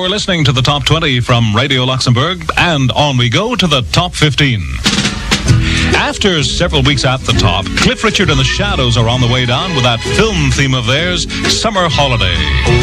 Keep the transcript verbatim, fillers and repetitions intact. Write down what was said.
You're listening to the Top twenty from Radio Luxembourg, and on we go to the Top fifteen. After several weeks at the top, Cliff Richard and the Shadows are on the way down with that film theme of theirs, Summer Holiday.